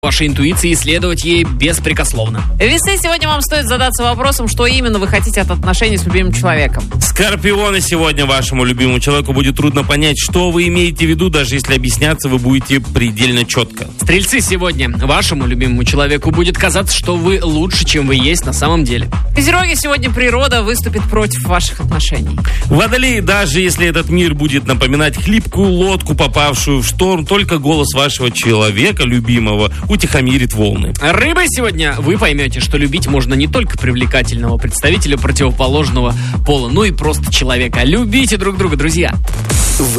вашей интуиции и следовать ей беспрекословно. Весы, сегодня вам стоит задаться вопросом, что именно вы хотите от отношений с любимым человеком. Скорпионы, сегодня вашему любимому человеку будет трудно понять, что вы имеете в виду, даже если объясняться вы будете предельно четко. Стрельцы, сегодня вашему любимому человеку будет казаться, что вы лучше, чем вы есть на самом деле. Козероги, сегодня природа выступит против ваших отношений. Водолеи, даже если этот мир будет напоминать хлипкую лодку, попавшую в шторм, только голос вашего человека, любимого, утихомирит волны. Рыбы, сегодня вы поймете, что любить можно не только привлекательного представителя противоположного пола, но и просто человека. Любите друг друга, друзья.